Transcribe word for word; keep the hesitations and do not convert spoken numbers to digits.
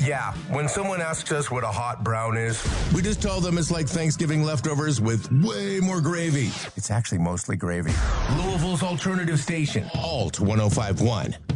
Yeah, when someone asks us what a hot brown is, we just tell them it's like Thanksgiving leftovers with way more gravy. it's actually mostly gravy. Louisville's alternative station. Alt one oh five point one.